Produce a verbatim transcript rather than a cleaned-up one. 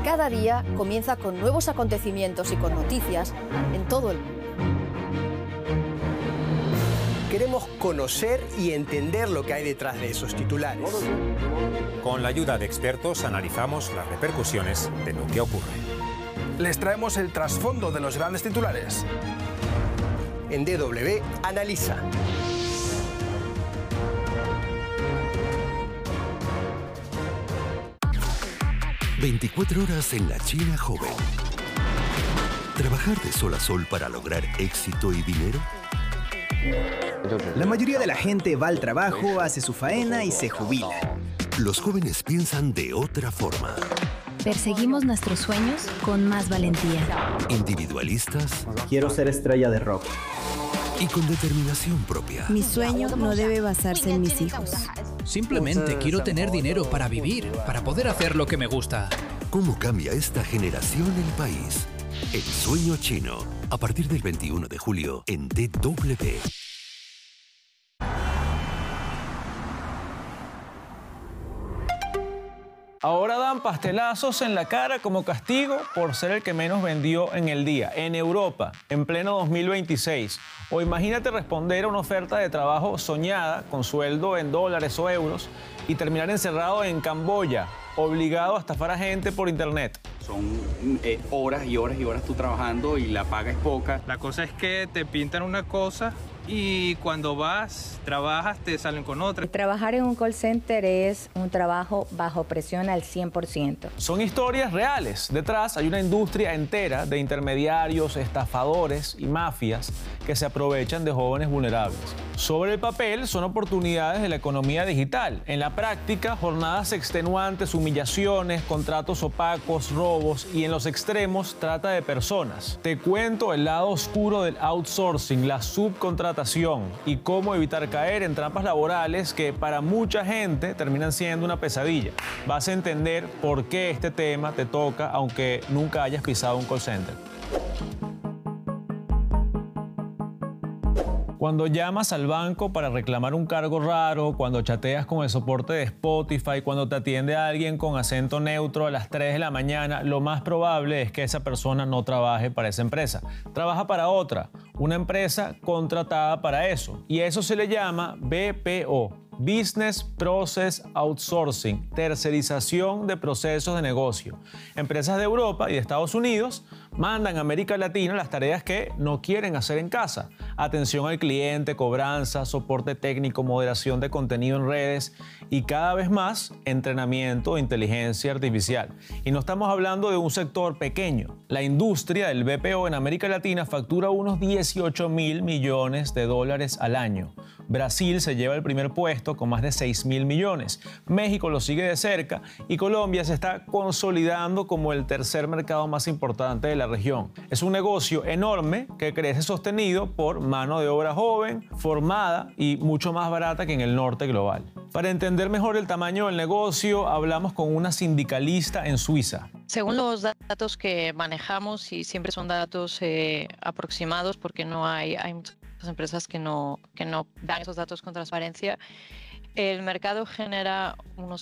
Cada día comienza con nuevos acontecimientos y con noticias en todo el mundo. Queremos conocer y entender lo que hay detrás de esos titulares. Con la ayuda de expertos analizamos las repercusiones de lo que ocurre. Les traemos el trasfondo de los grandes titulares. En D W Analiza. veinticuatro horas en la China joven. ¿Trabajar de sol a sol para lograr éxito y dinero? La mayoría de la gente va al trabajo, hace su faena y se jubila. Los jóvenes piensan de otra forma. Perseguimos nuestros sueños con más valentía. Individualistas. Quiero ser estrella de rock. Y con determinación propia. Mi sueño no debe basarse en mis hijos. Simplemente quiero tener dinero para vivir, para poder hacer lo que me gusta. ¿Cómo cambia esta generación el país? El sueño chino, a partir del veintiuno de julio en D W. Ahora dan pastelazos en la cara como castigo por ser el que menos vendió en el día. En Europa, en pleno dos mil veintiséis. O imagínate responder a una oferta de trabajo soñada con sueldo en dólares o euros y terminar encerrado en Camboya, obligado a estafar a gente por internet. Son eh, horas y horas y horas tú trabajando y la paga es poca. La cosa es que te pintan una cosa y cuando vas, trabajas, te salen con otra. Trabajar en un call center es un trabajo bajo presión al cien por ciento. Son historias reales. Detrás hay una industria entera de intermediarios, estafadores y mafias que se aprovechan de jóvenes vulnerables. Sobre el papel son oportunidades de la economía digital. En la práctica, jornadas extenuantes, humillaciones, contratos opacos, robos y en los extremos, trata de personas. Te cuento el lado oscuro del outsourcing, la subcontratación y cómo evitar caer en trampas laborales que para mucha gente terminan siendo una pesadilla. Vas a entender por qué este tema te toca aunque nunca hayas pisado un call center. Cuando llamas al banco para reclamar un cargo raro, cuando chateas con el soporte de Spotify, cuando te atiende alguien con acento neutro a las tres de la mañana, lo más probable es que esa persona no trabaje para esa empresa. Trabaja para otra, una empresa contratada para eso. Y eso se le llama B P O. Business Process Outsourcing, tercerización de procesos de negocio. Empresas de Europa y de Estados Unidos mandan a América Latina las tareas que no quieren hacer en casa. Atención al cliente, cobranza, soporte técnico, moderación de contenido en redes y cada vez más entrenamiento de inteligencia artificial. Y no estamos hablando de un sector pequeño. La industria del B P O en América Latina factura unos dieciocho mil millones de dólares al año. Brasil se lleva el primer puesto con más de seis mil millones. México lo sigue de cerca y Colombia se está consolidando como el tercer mercado más importante de la región. Es un negocio enorme que crece sostenido por mano de obra joven, formada y mucho más barata que en el norte global. Para entender mejor el tamaño del negocio, hablamos con una sindicalista en Suiza. Según los datos que manejamos, y siempre son datos eh, aproximados porque no hay, hay muchas empresas que no, que no dan esos datos con transparencia, el mercado genera unos